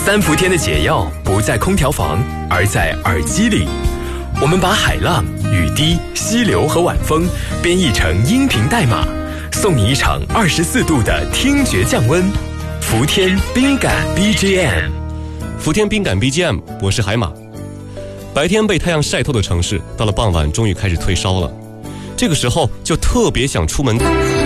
三伏天的解药不在空调房，而在耳机里。我们把海浪、雨滴、溪流和晚风编译成音频代码，送你一场24度的听觉降温。伏天冰感 BGM， 伏天冰感 BGM， 我是海马。白天被太阳晒透的城市，到了傍晚终于开始退烧了。这个时候就特别想出门。